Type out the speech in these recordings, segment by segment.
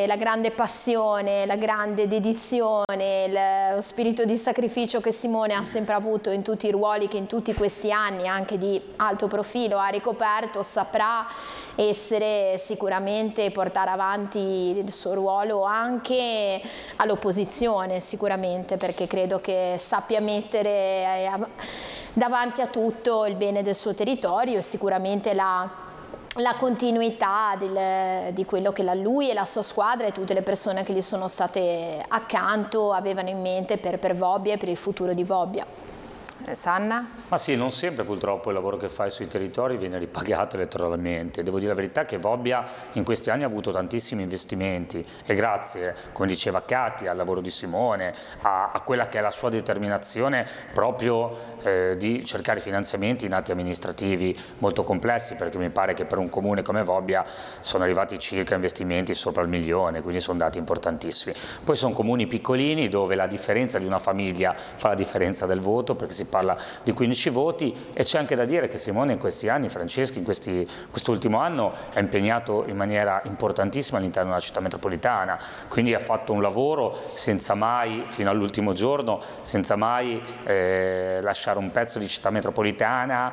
che la grande passione, la grande dedizione, lo spirito di sacrificio che Simone ha sempre avuto in tutti i ruoli che in tutti questi anni anche di alto profilo ha ricoperto, saprà essere sicuramente, portare avanti il suo ruolo anche all'opposizione sicuramente, perché credo che sappia mettere davanti a tutto il bene del suo territorio e sicuramente la continuità di quello che lui e la sua squadra e tutte le persone che gli sono state accanto avevano in mente per Vobbia e per il futuro di Vobbia. Sanna? Ma sì, non sempre purtroppo il lavoro che fai sui territori viene ripagato elettoralmente. Devo dire la verità che Vobbia in questi anni ha avuto tantissimi investimenti e grazie, come diceva Catti, al lavoro di Simone, a quella che è la sua determinazione proprio di cercare finanziamenti in atti amministrativi molto complessi, perché mi pare che per un comune come Vobbia sono arrivati circa investimenti sopra il 1.000.000, quindi sono dati importantissimi. Poi sono comuni piccolini dove la differenza di una famiglia fa la differenza del voto, perché si parla di 15 voti, e c'è anche da dire che Simone in questi anni, Franceschi in quest'ultimo anno è impegnato in maniera importantissima all'interno della città metropolitana, quindi ha fatto un lavoro senza mai, fino all'ultimo giorno, senza mai lasciare un pezzo di città metropolitana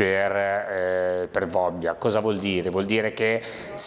per Vobbia. Cosa vuol dire? Vuol dire che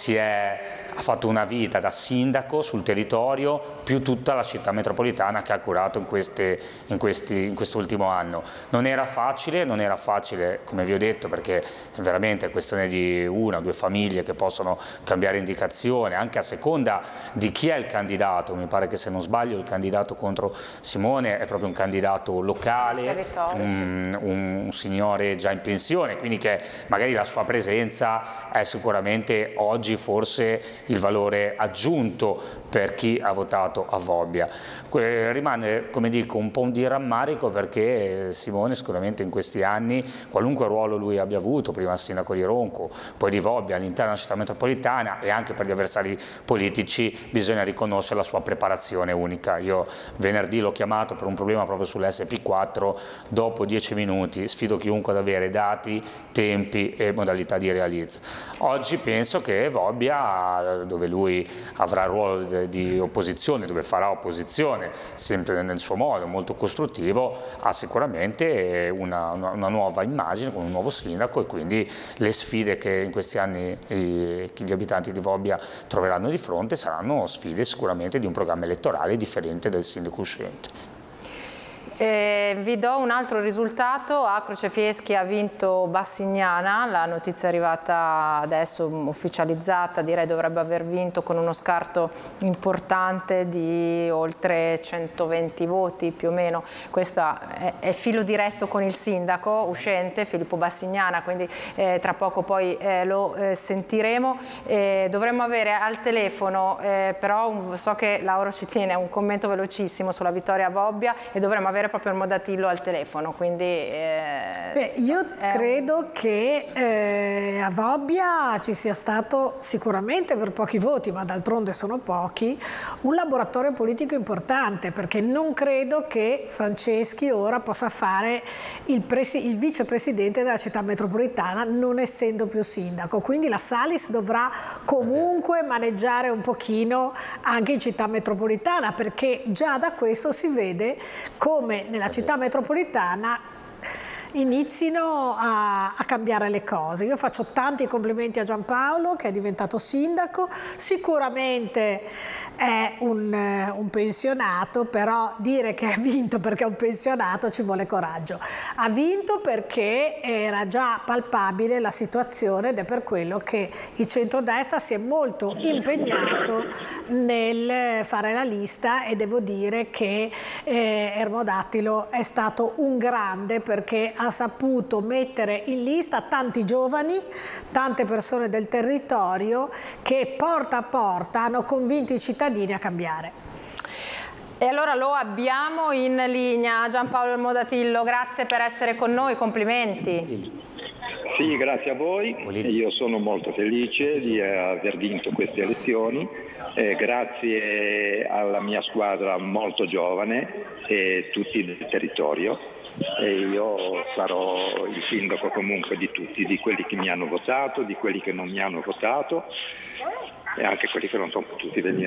ha fatto una vita da sindaco sul territorio più tutta la città metropolitana che ha curato in quest'ultimo anno. Non era facile, come vi ho detto, perché veramente è questione di una o due famiglie che possono cambiare indicazione anche a seconda di chi è il candidato. Mi pare che, se non sbaglio, il candidato contro Simone è proprio un candidato locale, un signore già in pensione, quindi che magari la sua presenza è sicuramente oggi forse il valore aggiunto per chi ha votato a Vobbia. Rimane, come dico, un po' di rammarico, perché Simone sicuramente in questi anni, qualunque ruolo lui abbia avuto, prima sindaco di Ronco, poi di Vobbia, all'interno della città metropolitana, e anche per gli avversari politici, bisogna riconoscere la sua preparazione unica. Io venerdì l'ho chiamato per un problema proprio sull'SP4, dopo 10 minuti sfido chiunque ad avere dati, tempi e modalità di realizzo. Oggi penso che Vobbia, dove lui avrà il ruolo di opposizione, dove farà opposizione, sempre nel suo modo molto costruttivo, ha sicuramente una nuova immagine con un nuovo sindaco, e quindi le sfide che in questi anni gli abitanti di Vobbia troveranno di fronte saranno sfide sicuramente di un programma elettorale differente del sindaco uscente. Vi do un altro risultato: a Crocefieschi ha vinto Bassignana, la notizia è arrivata adesso ufficializzata, direi dovrebbe aver vinto con uno scarto importante di oltre 120 voti più o meno. Questo è filo diretto con il sindaco uscente Filippo Bassignana, quindi tra poco poi lo sentiremo. Dovremmo avere al telefono però so che Lauro ci tiene a un commento velocissimo sulla vittoria a Vobbia, e dovremmo avere proprio il Modatillo al telefono, quindi io credo che a Vobbia ci sia stato sicuramente, per pochi voti, ma d'altronde sono pochi, un laboratorio politico importante, perché non credo che Franceschi ora possa fare il vicepresidente della città metropolitana, non essendo più sindaco, quindi la Salis dovrà comunque maneggiare un pochino anche in città metropolitana, perché già da questo si vede come nella città metropolitana inizino a cambiare le cose. Io faccio tanti complimenti a Giampaolo, che è diventato sindaco, sicuramente è un pensionato, però dire che ha vinto perché è un pensionato ci vuole coraggio. Ha vinto perché era già palpabile la situazione, ed è per quello che il centrodestra si è molto impegnato nel fare la lista, e devo dire che Ermodattilo è stato un grande, perché ha saputo mettere in lista tanti giovani, tante persone del territorio che porta a porta hanno convinto i cittadini a cambiare. E allora lo abbiamo in linea Giampaolo Modatillo, grazie per essere con noi, complimenti. Sì, grazie a voi. Io sono molto felice di aver vinto queste elezioni, grazie alla mia squadra molto giovane e tutti del territorio, e io sarò il sindaco comunque di tutti, di quelli che mi hanno votato, di quelli che non mi hanno votato, e anche quelli che non sono potuti venire